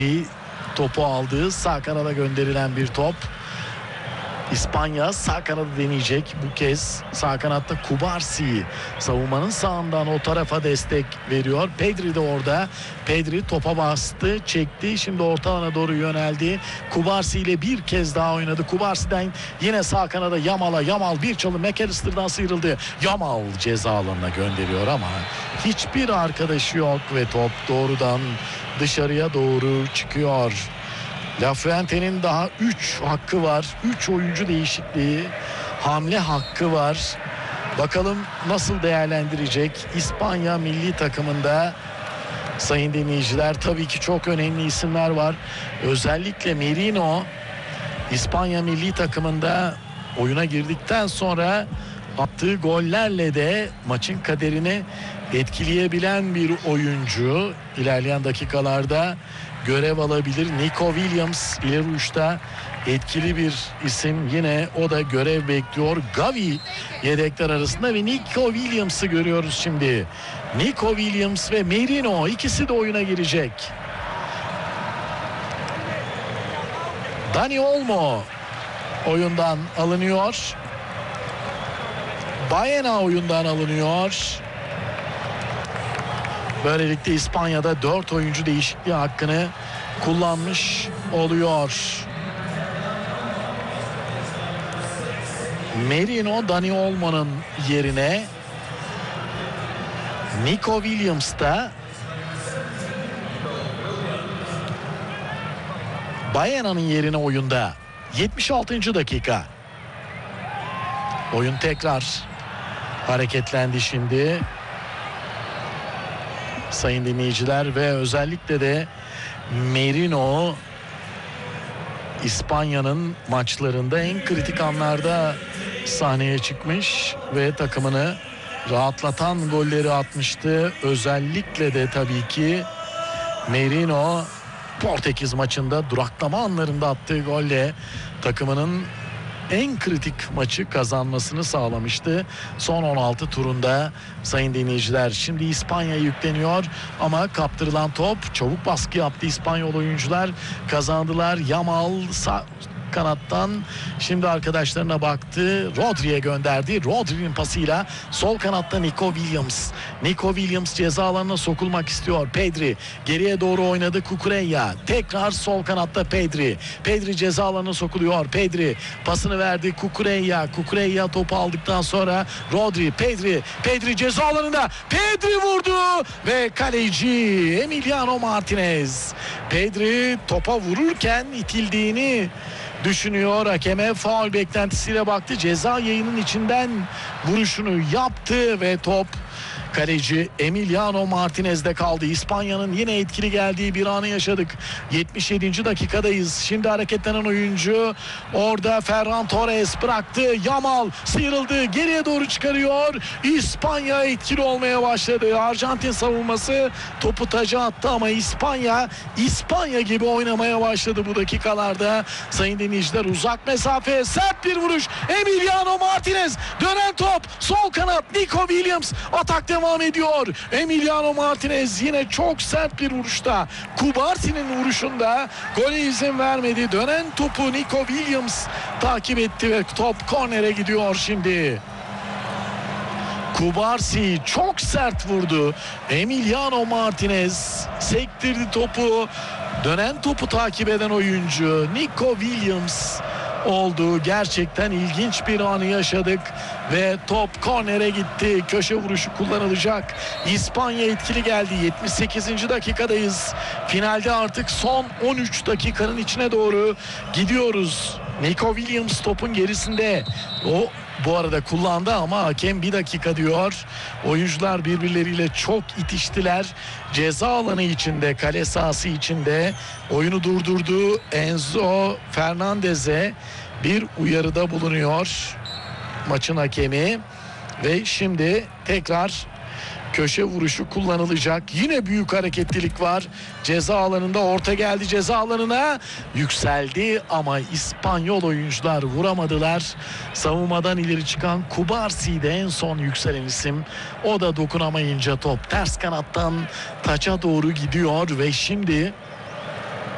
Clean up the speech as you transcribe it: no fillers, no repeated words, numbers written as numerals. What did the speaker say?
topu aldı. Sağ kanada gönderilen bir top. İspanya sağ kanadı deneyecek. Bu kez sağ kanatta Cubarsí savunmanın sağından o tarafa destek veriyor. Pedri de orada. Pedri topa bastı, çekti. Şimdi orta alana doğru yöneldi. Cubarsí ile bir kez daha oynadı. Cubarsy'den yine sağ kanada Yamal'a. Yamal bir çalım McAllister'dan sıyrıldı. Yamal ceza alanına gönderiyor ama hiçbir arkadaşı yok ve top doğrudan dışarıya doğru çıkıyor. Lafuente'nin daha 3 hakkı var. 3 oyuncu değişikliği, hamle hakkı var. Bakalım nasıl değerlendirecek İspanya milli takımında. Sayın dinleyiciler, tabii ki çok önemli isimler var. Özellikle Merino İspanya milli takımında oyuna girdikten sonra attığı gollerle de maçın kaderini etkileyebilen bir oyuncu. İlerleyen dakikalarda görev alabilir. Nico Williams ileri uçta etkili bir isim. Yine o da görev bekliyor. Gavi yedekler arasında ve Nico Williams'ı görüyoruz şimdi. Nico Williams ve Merino ikisi de oyuna girecek. Dani Olmo oyundan alınıyor. Baena oyundan alınıyor. Böylelikle İspanya'da 4 oyuncu değişikliği hakkını kullanmış oluyor. Merino Dani Olmo'nun yerine, Nico Williams da Baena'nın yerine oyunda. 76. dakika. Oyun tekrar hareketlendi şimdi. Sayın dinleyiciler, ve özellikle de Merino İspanya'nın maçlarında en kritik anlarda sahneye çıkmış ve takımını rahatlatan golleri atmıştı. Özellikle de tabii ki Merino Portekiz maçında duraklama anlarında attığı golle takımının en kritik maçı kazanmasını sağlamıştı. Son 16 turunda sayın dinleyiciler. Şimdi İspanya yükleniyor ama kaptırılan top, çabuk baskı yaptı İspanyol oyuncular, kazandılar. Yamal kanattan şimdi arkadaşlarına baktı. Rodri'ye gönderdi. Rodri'nin pasıyla sol kanatta Nico Williams. Nico Williams ceza alanına sokulmak istiyor. Pedri geriye doğru oynadı. Cucurella tekrar sol kanatta Pedri. Pedri ceza alanına sokuluyor. Pedri pasını verdi. Cucurella topu aldıktan sonra Rodri. Pedri ceza alanında. Pedri vurdu ve kaleci Emiliano Martinez. Pedri topa vururken itildiğini düşünüyor. Hakeme faul beklentisiyle baktı. Ceza yayının içinden vuruşunu yaptı ve top kaleci Emiliano Martinez'de kaldı. İspanya'nın yine etkili geldiği bir anı yaşadık. 77. dakikadayız. Şimdi hareketlenen oyuncu orada, Ferran Torres bıraktı. Yamal sıyrıldı. Geriye doğru çıkarıyor. İspanya etkili olmaya başladı. Arjantin savunması topu taca attı ama İspanya gibi oynamaya başladı bu dakikalarda. Sayın dinleyiciler, uzak mesafe, sert bir vuruş. Emiliano Martinez, dönen top, sol kanat Nico Williams, atak devam ediyor. Emiliano Martinez yine çok sert bir vuruşta. Cubarsy'nin vuruşunda gole izin vermedi. Dönen topu Nico Williams takip etti ve top kornere gidiyor şimdi. Cubarsy çok sert vurdu. Emiliano Martinez sektirdi topu. Dönen topu takip eden oyuncu Nico Williams oldu. Gerçekten ilginç bir anı yaşadık ve top kornere gitti. Köşe vuruşu kullanılacak. İspanya etkili geldi. 78. dakikadayız. Finalde artık son 13 dakikanın içine doğru gidiyoruz. Nico Williams topun gerisinde. O bu arada kullandı ama hakem 1 dakika diyor. Oyuncular birbirleriyle çok itiştiler. Ceza alanı içinde, kale sahası içinde oyunu durdurdu. Enzo Fernandez'e bir uyarıda bulunuyor maçın hakemi ve şimdi tekrar köşe vuruşu kullanılacak. Yine büyük hareketlilik var. Ceza alanında, orta geldi ceza alanına. Yükseldi ama İspanyol oyuncular vuramadılar. Savunmadan ileri çıkan Cubarsy de en son yükselen isim. O da dokunamayınca top ters kanattan taça doğru gidiyor ve şimdi